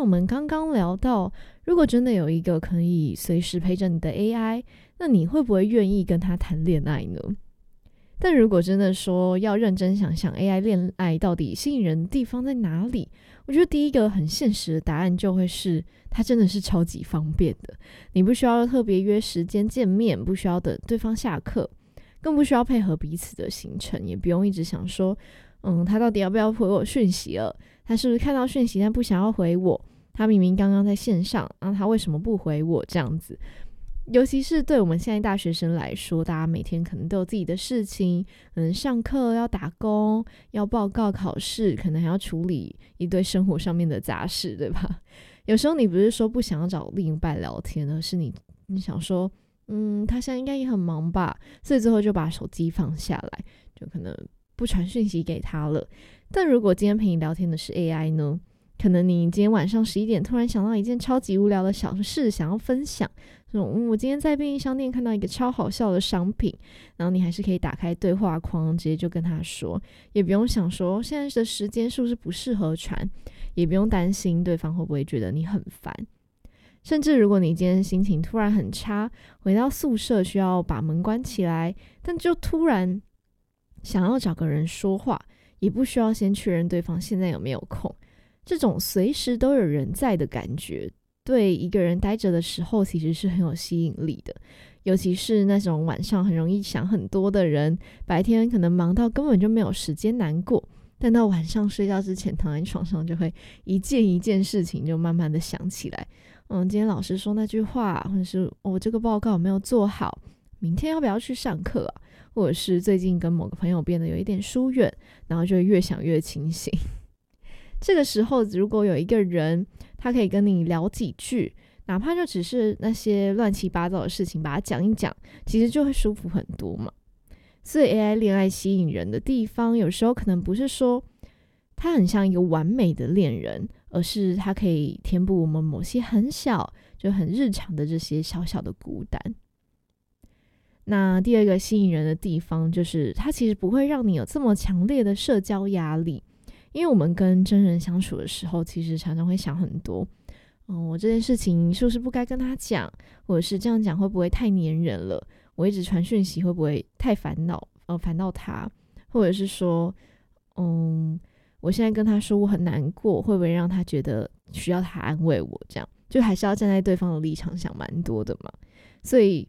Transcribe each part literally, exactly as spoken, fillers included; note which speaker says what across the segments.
Speaker 1: 我们刚刚聊到，如果真的有一个可以随时陪着你的 A I， 那你会不会愿意跟他谈恋爱呢？但如果真的说要认真想想 A I 恋爱到底吸引人的地方在哪里，我觉得第一个很现实的答案就会是它真的是超级方便的。你不需要特别约时间见面，不需要等对方下课，更不需要配合彼此的行程，也不用一直想说嗯，他到底要不要回我讯息了，他是不是看到讯息但不想要回我，他明明刚刚在线上，那他为什么不回我，这样子。尤其是对我们现在大学生来说，大家每天可能都有自己的事情，可能上课要打工，要报告考试，可能还要处理一堆生活上面的杂事，对吧？有时候你不是说不想要找另一半聊天，而是你你想说嗯，他现在应该也很忙吧，所以最后就把手机放下来，就可能不传讯息给他了。但如果今天陪你聊天的是 A I 呢？可能你今天晚上十一点突然想到一件超级无聊的小事想要分享，说嗯，我今天在便利商店看到一个超好笑的商品，然后你还是可以打开对话框，直接就跟他说，也不用想说现在的时间是不是不适合传，也不用担心对方会不会觉得你很烦。甚至如果你今天心情突然很差，回到宿舍需要把门关起来，但就突然想要找个人说话，也不需要先确认对方现在有没有空。这种随时都有人在的感觉，对一个人待着的时候其实是很有吸引力的。尤其是那种晚上很容易想很多的人，白天可能忙到根本就没有时间难过，但到晚上睡觉之前躺在床上就会一件一件事情就慢慢的想起来。嗯，今天老师说那句话，或者是我、哦、这个报告有没有做好，明天要不要去上课啊，或者是最近跟某个朋友变得有一点疏远，然后就越想越清醒。这个时候如果有一个人他可以跟你聊几句，哪怕就只是那些乱七八糟的事情把它讲一讲，其实就会舒服很多嘛。所以 A I 恋爱吸引人的地方，有时候可能不是说它很像一个完美的恋人，而是它可以填补我们某些很小就很日常的这些小小的孤单。那第二个吸引人的地方，就是它其实不会让你有这么强烈的社交压力。因为我们跟真人相处的时候，其实常常会想很多，嗯，我这件事情是不是不该跟他讲，或者是这样讲会不会太黏人了？我一直传讯息会不会太烦恼，呃，烦到他？或者是说，嗯，我现在跟他说我很难过，会不会让他觉得需要他安慰我？这样就还是要站在对方的立场想蛮多的嘛。所以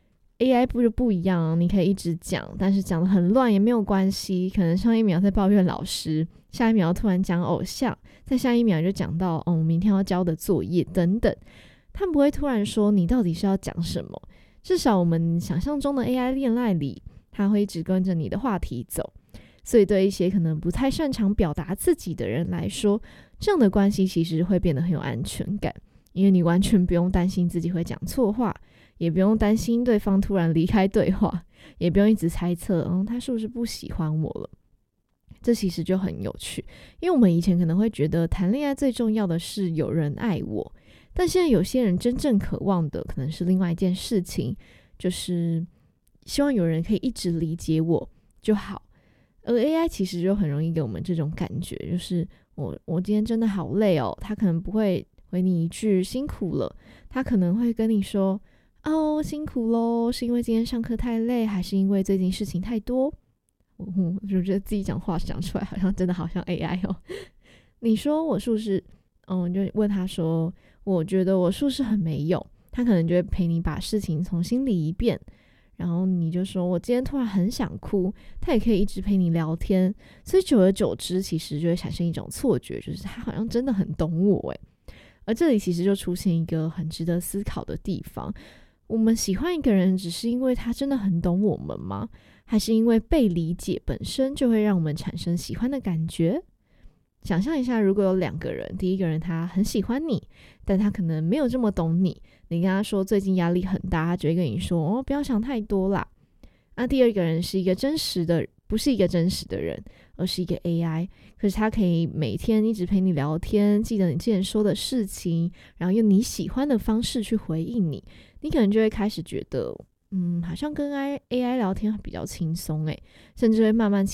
Speaker 1: A I 不就不一样，你可以一直讲，但是讲得很乱也没有关系。可能上一秒在抱怨老师，下一秒突然讲偶像，再下一秒就讲到哦，明天要交的作业等等。他们不会突然说你到底是要讲什么。至少我们想象中的 A I 恋爱里，他会一直跟着你的话题走。所以对一些可能不太擅长表达自己的人来说，这样的关系其实会变得很有安全感，因为你完全不用担心自己会讲错话，也不用担心对方突然离开对话，也不用一直猜测嗯，他是不是不喜欢我了。这其实就很有趣，因为我们以前可能会觉得谈恋爱最重要的是有人爱我，但现在有些人真正渴望的可能是另外一件事情，就是希望有人可以一直理解我就好。而 A I 其实就很容易给我们这种感觉，就是我我今天真的好累哦，他可能不会回你一句辛苦了，他可能会跟你说哦辛苦咯，是因为今天上课太累，还是因为最近事情太多。我就觉得自己讲话讲出来好像真的好像 A I 哦。你说我是不是嗯，就问他说我觉得我是不是很没用，他可能就会陪你把事情重新理一遍，然后你就说我今天突然很想哭，他也可以一直陪你聊天。所以久而久之其实就会产生一种错觉，就是他好像真的很懂我耶。而这里其实就出现一个很值得思考的地方，我们喜欢一个人只是因为他真的很懂我们吗？还是因为被理解本身就会让我们产生喜欢的感觉？想象一下，如果有两个人，第一个人他很喜欢你，但他可能没有这么懂你，你跟他说最近压力很大，他就会跟你说哦，不要想太多啦。那第二个人是一个真实的，不是一个真实的人，而是一个 A I， 可是他可以每天一直陪你聊天，记得你之前说的事情，然后用你喜欢的方式去回应你，你可能就会开始觉得嗯，好像跟 A I 聊天比较轻松诶，甚至会慢慢